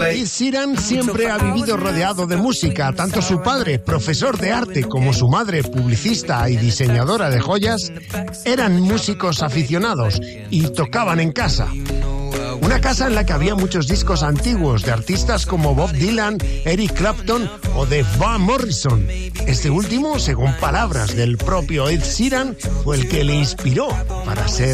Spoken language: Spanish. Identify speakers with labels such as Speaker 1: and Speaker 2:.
Speaker 1: Ed Sheeran siempre ha vivido rodeado de música. Tanto su padre, profesor de arte, como su madre, publicista y diseñadora de joyas, eran músicos aficionados y tocaban en casa. Una casa en la que había muchos discos antiguos de artistas como Bob Dylan, Eric Clapton o de Van Morrison. Este último, según palabras del propio Ed Sheeran, fue el que le inspiró para ser